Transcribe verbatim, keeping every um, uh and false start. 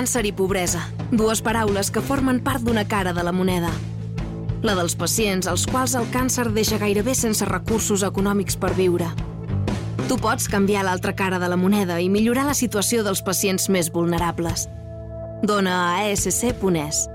Càncer i pobresa, dues paraules que formen part d'una cara de la moneda. La dels pacients als quals el càncer deixa gairebé sense recursos econòmics per viure. Tu pots canviar l'altra cara de la moneda i millorar la situació dels pacients més vulnerables. Dona a a esse ce punt es.